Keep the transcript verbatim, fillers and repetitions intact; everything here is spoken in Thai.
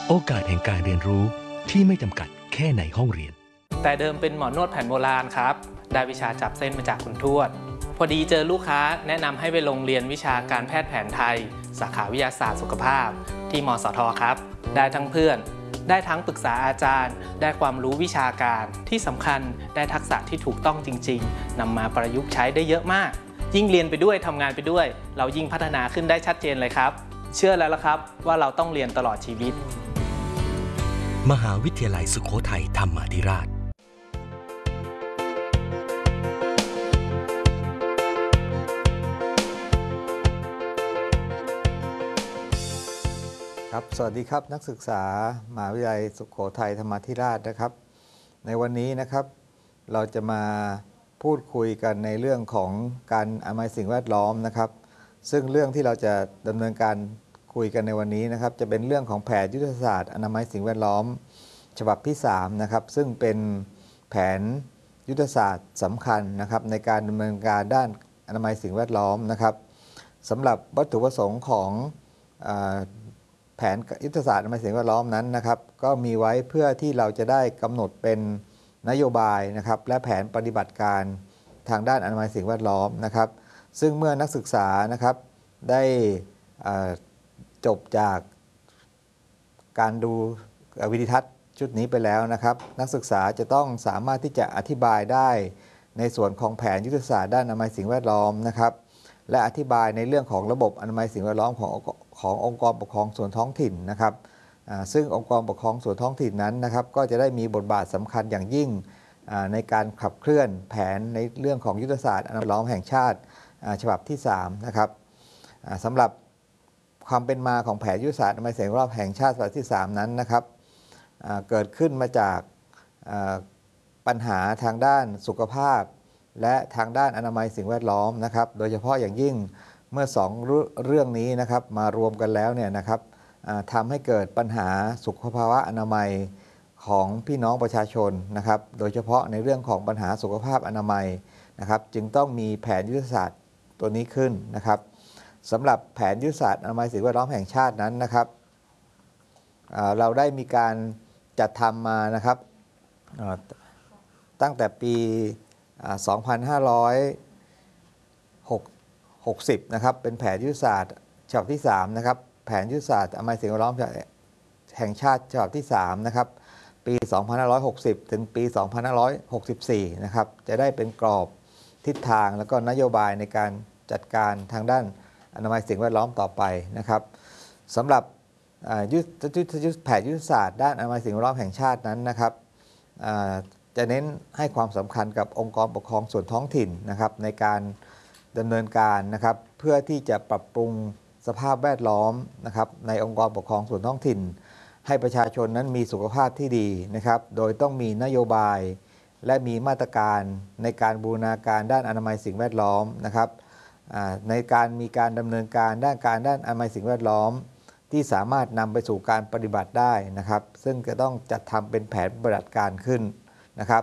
โอกาสแห่งการเรียนรู้ที่ไม่จำกัดแค่ในห้องเรียนแต่เดิมเป็นหมอนวดแผนโบราณครับได้วิชาจับเส้นมาจากคุณทวดพอดีเจอลูกค้าแนะนำให้ไปลงเรียนวิชาการแพทย์แผนไทยสาขาวิทยาศาสตร์สุขภาพที่มสทครับได้ทั้งเพื่อนได้ทั้งปรึกษาอาจารย์ได้ความรู้วิชาการที่สำคัญได้ทักษะที่ถูกต้องจริงๆนำมาประยุกต์ใช้ได้เยอะมากยิ่งเรียนไปด้วยทำงานไปด้วยเรายิ่งพัฒนาขึ้นได้ชัดเจนเลยครับเชื่อแล้วละครับว่าเราต้องเรียนตลอดชีวิตมหาวิทยาลัยสุโขทัยธรรมาธิราชครับสวัสดีครับนักศึกษามหาวิทยาลัยสุโขทัยธรรมาธิราชนะครับในวันนี้นะครับเราจะมาพูดคุยกันในเรื่องของการอนามัยสิ่งแวดล้อมนะครับซึ่งเรื่องที่เราจะดำเนินการคุยกันในวันนี้นะครับจะเป็นเรื่องของแผนยุทธศาสตร์อนามัยสิ่งแวดล้อมฉบับที่สามนะครับซึ่งเป็นแผนยุทธศาสตร์สำคัญนะครับในการดำเนินการด้านอนามัยสิ่งแวดล้อมนะครับสำหรับวัตถุประสงค์ของแผนยุทธศาสตร์อนามัยสิ่งแวดล้อมนั้นนะครับก็มีไว้เพื่อที่เราจะได้กำหนดเป็นนโยบายนะครับและแผนปฏิบัติการทางด้านอนามัยสิ่งแวดล้อมนะครับซึ่งเมื่อนักศึกษานะครับได้จบจากการดูวิดีทัศน์ชุดนี้ไปแล้วนะครับนักศึกษาจะต้องสามารถที่จะอธิบายได้ในส่วนของแผนยุทธศาสตร์ด้านอนามัยสิ่งแวดล้อมนะครับและอธิบายในเรื่องของระบบอนามัยสิ่งแวดล้อมของขององค์กรปกครองส่วนท้องถิ่นนะครับซึ่งองค์กรปกครองส่วนท้องถิ่นนั้นนะครับก็จะได้มีบทบาทสำคัญอย่างยิ่งในการขับเคลื่อนแผนในเรื่องของยุทธศาสตร์อนามัยสิ่งแวดล้อมแห่งชาติฉบับที่สามนะครับสำหรับความเป็นมาของแผนยุทธศาสตร์อนามัยสิ่งแวดล้อมแห่งชาติฉบับที่สามนั้นนะครับเกิดขึ้นมาจากปัญหาทางด้านสุขภาพและทางด้านอนามัยสิ่งแวดล้อมนะครับโดยเฉพาะอย่างยิ่งเมื่อสองเรื่องนี้นะครับมารวมกันแล้วเนี่ยนะครับทำให้เกิดปัญหาสุขภาวะอนามัยของพี่น้องประชาชนนะครับโดยเฉพาะในเรื่องของปัญหาสุขภาพอนามัยนะครับจึงต้องมีแผนยุทธศาสตร์ตัวนี้ขึ้นนะครับสำหรับแผนยุทธศาสตร์อนามัยสิ่งแวดล้อมแห่งชาตินั้นนะครับเราได้มีการจัดทำมานะครับตั้งแต่ปีสองพันห้าร้อยหกสิบนะครับเป็นแผนยุทธศาสตร์ฉบับที่สามนะครับแผนยุทธศาสตร์อนามัยสิ่งแวดล้อมแห่งชาติฉบับที่สามนะครับปีสองพันห้าร้อยหกสิบถึงปีสองพันห้าร้อยหกสิบสี่นะครับจะได้เป็นกรอบทิศทางแล้วก็นโยบายในการจัดการทางด้านอนามัยสิ่งแวดล้อมต่อไปนะครับสำหรับยุทธแผนยุทธศาสตร์ด้านอนามัยสิ่งแวดล้อมแห่งชาตินั้นนะครับจะเน้นให้ความสำคัญกับองค์กรปกครองส่วนท้องถิ่นนะครับในการดำเนินการนะครับเพื่อที่จะปรับปรุงสภาพแวดล้อมนะครับในองค์กรปกครองส่วนท้องถิ่นให้ประชาชนนั้นมีสุขภาพที่ดีนะครับโดยต้องมีนโยบายและมีมาตรการในการบูรณาการด้านอนามัยสิ่งแวดล้อมนะครับในการมีการดำเนินการด้านการด้านอนามัยสิ่งแวดล้อมที่สามารถนำไปสู่การปฏิบัติได้นะครับซึ่งจะต้องจัดทำเป็นแผนปฏิบัติการขึ้นนะครับ